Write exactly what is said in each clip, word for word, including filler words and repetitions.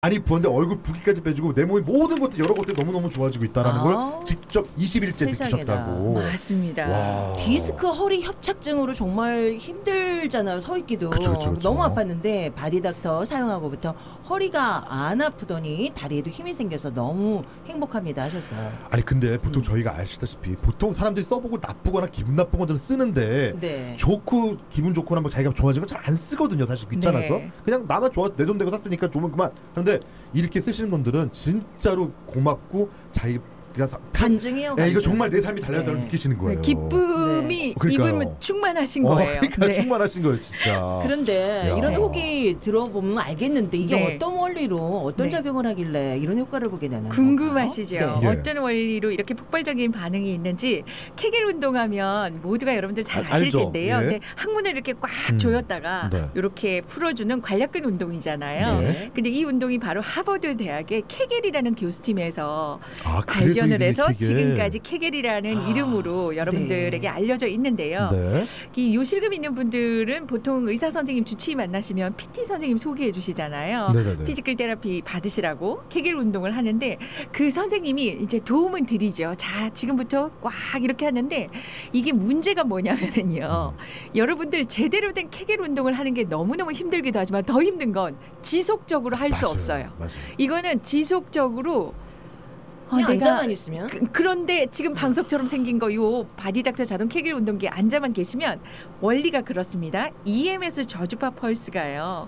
많이 부었는데 얼굴 붓기까지 빼주고 내 몸의 모든 것들 여러 것들이 너무너무 좋아지고 있다라는 아, 걸 직접 이십 일째 느끼셨다고. 맞습니다. 와. 디스크 허리 협착증으로 정말 힘들잖아요. 서 있기도. 그쵸, 그쵸, 그쵸. 너무 아팠는데 바디닥터 사용하고부터 허리가 안 아프더니 다리에도 힘이 생겨서 너무 행복합니다 하셨어요. 아니 근데 보통 음. 저희가 아시다시피 보통 사람들이 써보고 나쁘거나 기분 나쁜 것들은 쓰는데 네. 좋고 기분 좋거나 뭐 자기가 좋아진 건 잘 안 쓰거든요. 사실 귀찮아서. 네. 그냥 나만 좋아 내 돈 내고 샀으니까 좋으면 그만. 그런데 이렇게 쓰시는 분들은 진짜로 고맙고 자기 간증이에요. 네, 이거 정말 내 삶이 달라졌다는 네. 느끼시는 거예요. 네, 기쁨이 네. 입으면 충만하신 어, 거예요. 그러니까 네. 충만하신 거예요, 진짜. 그런데 야. 이런 후기 들어보면 알겠는데 이게 네. 어떤 원리로 어떤 네. 작용을 하길래 이런 효과를 보게 되는 궁금하시죠? 네. 네. 어떤 원리로 이렇게 폭발적인 반응이 있는지 케겔 운동하면 모두가 여러분들 잘 아, 아실 알죠. 텐데요. 예. 근데 항문을 이렇게 꽉 음. 조였다가 네. 이렇게 풀어주는 관략근 운동이잖아요. 네. 근데 이 운동이 바로 하버드 대학의 케겔이라는 교수팀에서 아, 발견을 해서 케겔. 지금까지 케겔이라는 아, 이름으로 여러분들에게 네. 알려져 있는데요. 네. 이 요실금 있는 분들은 보통 의사 선생님 주치의 만나시면 피티 선생님 소개해 주시잖아요. 네네네. 피지컬 테라피 받으시라고 케겔 운동을 하는데 그 선생님이 이제 도움은 드리죠. 자, 지금부터 꽉 이렇게 하는데 이게 문제가 뭐냐면은요. 음. 여러분들 제대로 된 케겔 운동을 하는 게 너무너무 힘들기도 하지만 더 힘든 건 지속적으로 할 수 없어요. 맞아요. 이거는 지속적으로 어, 그냥 내가 앉아만 있으면 그, 그런데 지금 방석처럼 생긴 거 요 바디닥터 자동 케겔 운동기에 앉아만 계시면 원리가 그렇습니다. 이엠에스 저주파 펄스가요.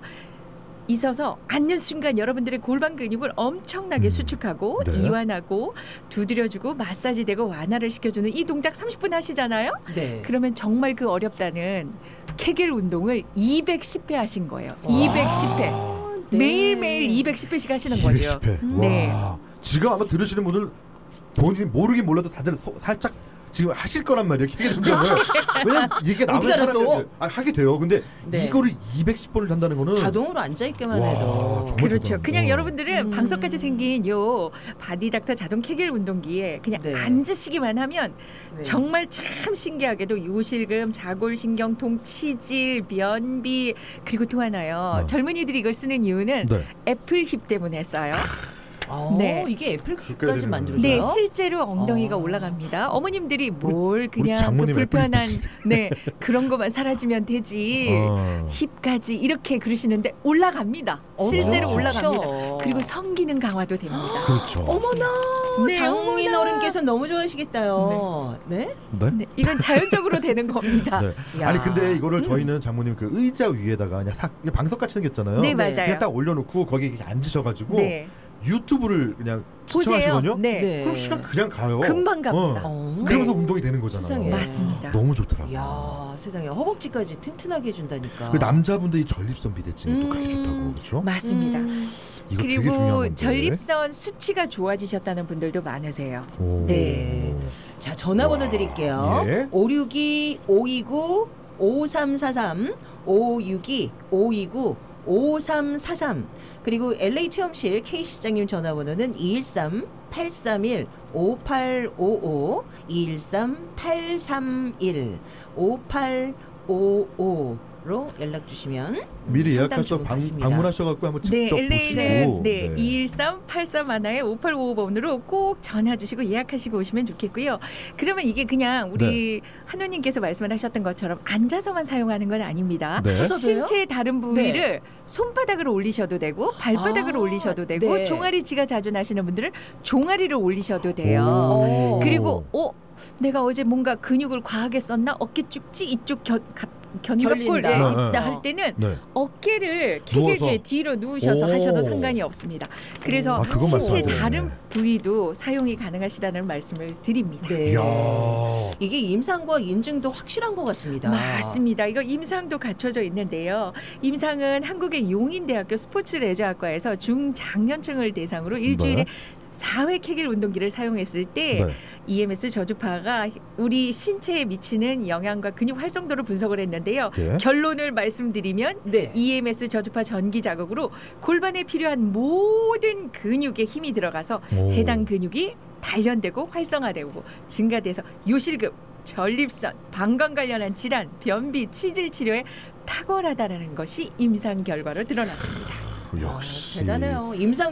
있어서 앉는 순간 여러분들의 골반 근육을 엄청나게 음. 수축하고 네. 이완하고 두드려주고 마사지되고 완화를 시켜주는 이 동작 삼십 분 하시잖아요. 네. 그러면 정말 그 어렵다는 케겔 운동을 이백십 회 하신 거예요. 이백십 회. 네. 매일매일 이백십 회씩 하시는 거죠. 이백십 회. 네. 와. 지금 아마 들으시는 분들 본인이 모르긴 몰라도 다들 소, 살짝 지금 하실 거란 말이에요. 케겔 운동을. 왜냐면 이게 나오는 어떻게 알았어? 사람들 아, 하게 돼요. 근데 네. 이거를 이백십 번을 한다는 거는 자동으로 앉아 있기만 와, 해도 정말 그렇죠. 대단하다. 그냥 여러분들은 음. 방석같이 생긴 요 바디닥터 자동 케겔 운동기에 그냥 네. 앉으시기만 하면 네. 정말 참 신기하게도 요실금, 자골신경통, 치질, 변비 그리고 또 하나요. 네. 젊은이들이 이걸 쓰는 이유는 네. 애플 힙 때문에 써요. 어, 네. 이게 그러니까 애플까지 만들어줘요? 네, 실제로 엉덩이가 어. 올라갑니다. 어머님들이 뭘 그냥 그 장모님 불편한 애플 네 그런 것만 사라지면 되지. 어. 힙까지 이렇게 그러시는데 올라갑니다. 어, 실제로 그렇죠. 올라갑니다. 그리고 성기능 강화도 됩니다. 그렇죠. 어머나 네, 장인 어머나. 어른께서 너무 좋아하시겠다요. 네? 네? 네, 이건 자연적으로 되는 겁니다. 네. 야. 아니 근데 이거를 음. 저희는 장모님 그 의자 위에다가 그냥 사, 그냥 방석같이 생겼잖아요. 네, 네. 맞아요. 그냥 딱 올려놓고 거기에 이렇게 앉으셔가지고 네. 유튜브를 그냥 보세요. 시청하시거든요. 네. 네. 그럼 시간 그냥 가요. 금방 갑니다. 어. 어. 그러면서 네. 운동이 되는 거잖아요. 세상에. 맞습니다. 너무 좋더라고요. 야 세상에 허벅지까지 튼튼하게 해준다니까. 그 남자분들이 전립선 비대증이 또 그렇게 음. 좋다고 그렇죠? 맞습니다. 음. 이거 되게 중요한 그리고 건데. 전립선 수치가 좋아지셨다는 분들도 많으세요. 오. 네. 자 전화번호 와. 드릴게요. 예. 오육이 오이구 오삼사삼 오육이 오이구 오삼사삼 그리고 엘에이 체험실 K 시장님 전화번호는 이일삼 팔삼일 오팔오오 이일삼 팔삼일 오팔오오로 연락 주시면 미리 상담 예약해서 방, 주고받습니다. 방문하셔갖고 한번 네, 직접 엘에이는 보시고 네, 이일삼 팔삼일 오팔오오 번으로 꼭 전화 주시고 예약하시고 오시면 좋겠고요. 그러면 이게 그냥 우리 한우님께서 말씀을 하셨던 것처럼 앉아서만 사용하는 건 아닙니다. 네. 서서도요? 신체의 다른 부위를 손바닥으로 올리셔도 되고 발바닥으로 아, 올리셔도 되고 네. 종아리 지가 자주 나시는 분들은 종아리를 올리셔도 돼요. 오. 그리고 어 내가 어제 뭔가 근육을 과하게 썼나 어깨 쭉지 이쪽 견 갑- 견갑골에 결린다. 있다 네. 할 때는 네. 어깨를 누워서. 케겔기에 뒤로 누우셔서 오. 하셔도 상관이 없습니다. 그래서 아, 그건 신체 말씀하셨네. 다른 부위도 사용이 가능하시다는 말씀을 드립니다. 네. 이야. 이게 임상과 인증도 확실한 것 같습니다. 맞습니다. 이거 임상도 갖춰져 있는데요. 임상은 한국의 용인대학교 스포츠레저학과에서 중장년층을 대상으로 일주일에 네. 사 회 케겔 운동기를 사용했을 때 네. 이엠에스 저주파가 우리 신체에 미치는 영향과 근육 활성도를 분석을 했는데요. 예. 결론을 말씀드리면 네. 이엠에스 저주파 전기 자극으로 골반에 필요한 모든 근육에 힘이 들어가서 오. 해당 근육이 단련되고 활성화되고 증가돼서 요실금, 전립선, 방광 관련한 질환, 변비, 치질 치료에 탁월하다는 것이 임상 결과로 드러났습니다. 역시 대단해요. 임상